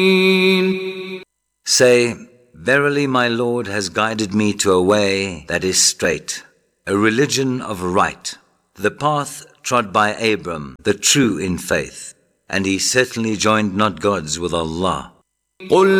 Say, verily my Lord has guided me to a way that is straight, a religion of right, the path trod by Abram, the true in faith, and he certainly joined not gods with Allah. قُلْ